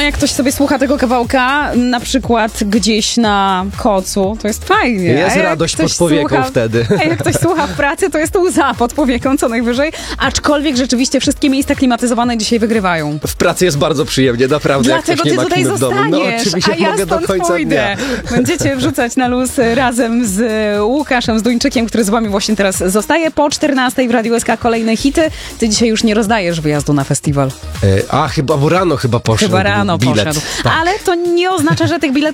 jak ktoś sobie słucha tego kawałka, na przykład gdzieś na kocu, to jest fajnie. Jest radość pod powieką wtedy. A jak ktoś słucha w pracy, to jest łza pod powieką co najwyżej. Aczkolwiek rzeczywiście wszystkie miejsca klimatyzowane dzisiaj wygrywają. W pracy jest bardzo przyjemnie, naprawdę. Dlatego ty tutaj zostaniesz, No oczywiście a ja mogę stąd do końca pójdę. dnia. Będziecie wrzucać na luz razem z Łukaszem, z Duńczykiem, który z wami właśnie teraz zostaje. Po 14 w Radiu SK kolejne hity. Ty dzisiaj już nie rozdajesz wyjazdu na festiwal. Chyba, bo rano poszedł Chyba rano bilet. poszedł. Tak. Ale to nie oznacza, że tych biletów